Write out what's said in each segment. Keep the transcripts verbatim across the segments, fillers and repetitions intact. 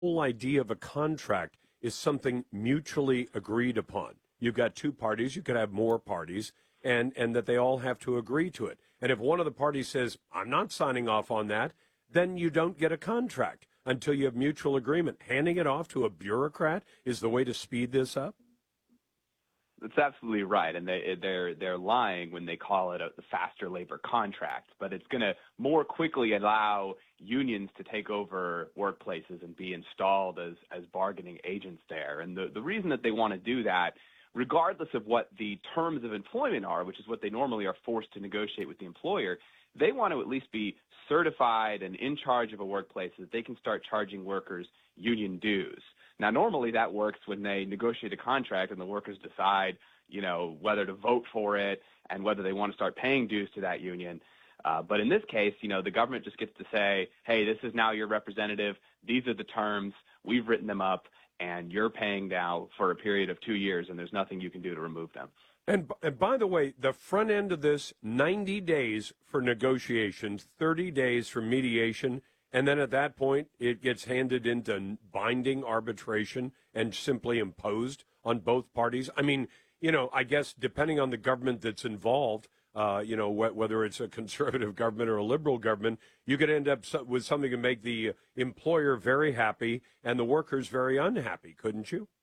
whole idea of a contract is something mutually agreed upon. You've got two parties, you could have more parties, and, and that they all have to agree to it. And if one of the parties says, I'm not signing off on that, then you don't get a contract until you have mutual agreement. Handing it off to a bureaucrat is the way to speed this up? That's absolutely right, and they, they're they're lying when they call it a faster labor contract. But it's going to more quickly allow unions to take over workplaces and be installed as as bargaining agents there. And the the reason that they want to do that, regardless of what the terms of employment are, which is what they normally are forced to negotiate with the employer, they want to at least be certified and in charge of a workplace so that they can start charging workers union dues. Now, normally that works when they negotiate a contract and the workers decide, you know, whether to vote for it and whether they want to start paying dues to that union. Uh, but in this case, you know, the government just gets to say, hey, this is now your representative. These are the terms. We've written them up, and you're paying now for a period of two years, and there's nothing you can do to remove them. And, and by the way, the front end of this, ninety days for negotiations, thirty days for mediation. And then at that point, it gets handed into binding arbitration and simply imposed on both parties. I mean, you know, I guess depending on the government that's involved, uh, you know, wh- whether it's a conservative government or a liberal government, you could end up so- with something to make the employer very happy and the workers very unhappy, couldn't you?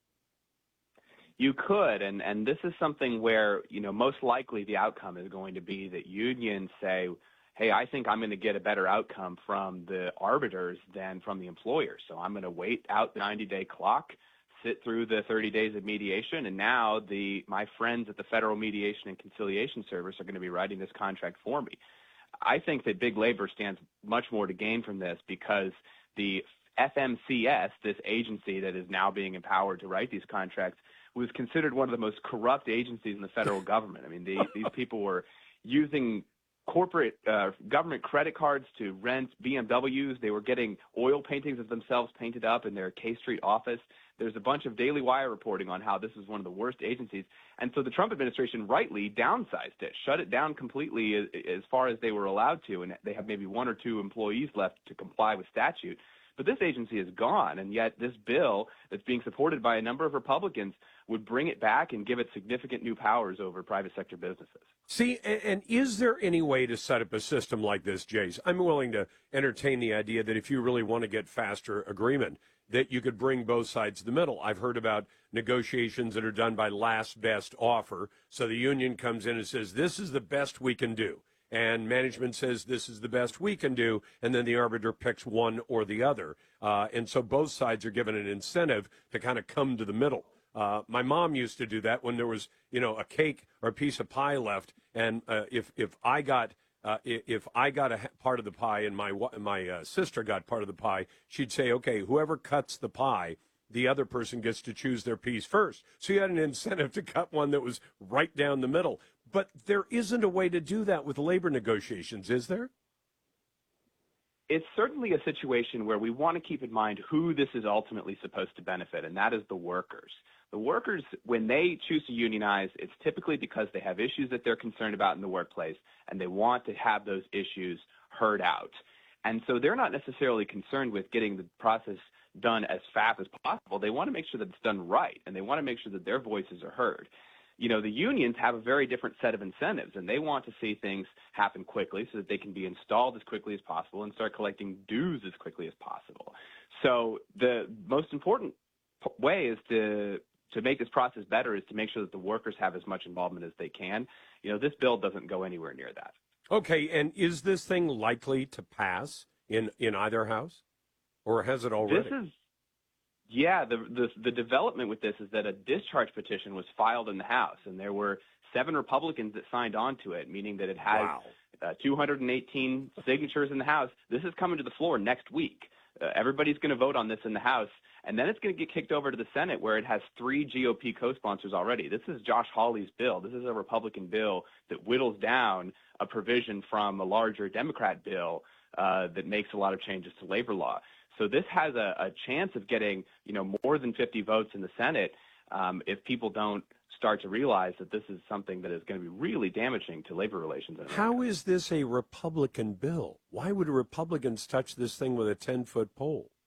You could, and, and this is something where, you know, most likely the outcome is going to be that unions say, hey, I think I'm going to get a better outcome from the arbiters than from the employer. So I'm going to wait out the ninety-day clock, sit through the thirty days of mediation, and now the my friends at the Federal Mediation and Conciliation Service are going to be writing this contract for me. I think that big labor stands much more to gain from this because the F M C S, this agency that is now being empowered to write these contracts, was considered one of the most corrupt agencies in the federal government. I mean, the, these people were using corporate uh, government credit cards to rent B M Ws. They were getting oil paintings of themselves painted up in their K Street office. There's a bunch of Daily Wire reporting on how this is one of the worst agencies. And so the Trump administration rightly downsized it, shut it down completely as, as far as they were allowed to. And they have maybe one or two employees left to comply with statute. But this agency is gone, and yet this bill that's being supported by a number of Republicans would bring it back and give it significant new powers over private sector businesses. See, and, and is there any way to set up a system like this, Jace? I'm willing to entertain the idea that if you really want to get faster agreement, that you could bring both sides to the middle. I've heard about negotiations that are done by last best offer. So the union comes in and says, this is the best we can do. And management says this is the best we can do, and then the arbiter picks one or the other. Uh, and so both sides are given an incentive to kind of come to the middle. Uh, my mom used to do that when there was, you know, a cake or a piece of pie left, and uh, if if I got uh, if I got a part of the pie and my my uh, sister got part of the pie, she'd say, okay, whoever cuts the pie, the other person gets to choose their piece first. So you had an incentive to cut one that was right down the middle. But there isn't a way to do that with labor negotiations, is there? It's certainly a situation where we want to keep in mind who this is ultimately supposed to benefit, and that is the workers. The workers, when they choose to unionize, it's typically because they have issues that they're concerned about in the workplace, and they want to have those issues heard out. And so they're not necessarily concerned with getting the process done as fast as possible. They want to make sure that it's done right, and they want to make sure that their voices are heard. You know, the unions have a very different set of incentives, and they want to see things happen quickly so that they can be installed as quickly as possible and start collecting dues as quickly as possible. So the most important way is to to make this process better is to make sure that the workers have as much involvement as they can. You know, this bill doesn't go anywhere near that. Okay, and is this thing likely to pass in, in either house, or has it already? This is Yeah, the, the the development with this is that a discharge petition was filed in the House, and there were seven Republicans that signed on to it, meaning that it has wow. uh, two hundred eighteen signatures in the House. This is coming to the floor next week. Uh, everybody's going to vote on this in the House, and then it's going to get kicked over to the Senate, where it has three G O P co-sponsors already. This is Josh Hawley's bill. This is a Republican bill that whittles down a provision from a larger Democrat bill uh, that makes a lot of changes to labor law. So this has a, a chance of getting, you know, more than fifty votes in the Senate um, if people don't start to realize that this is something that is going to be really damaging to labor relations in America. How is this a Republican bill? Why would Republicans touch this thing with a ten-foot pole?